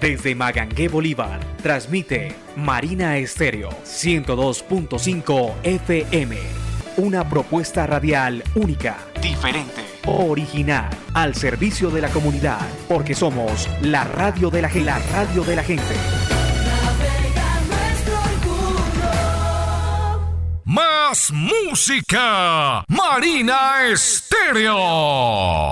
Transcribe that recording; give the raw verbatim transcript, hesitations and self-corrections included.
Desde Magangué, Bolívar, transmite Marina Estéreo ciento dos punto cinco F M. Una propuesta radial única, diferente, original, al servicio de la comunidad, porque somos la radio de la gente. La radio de la gente. Más música, Marina Estéreo.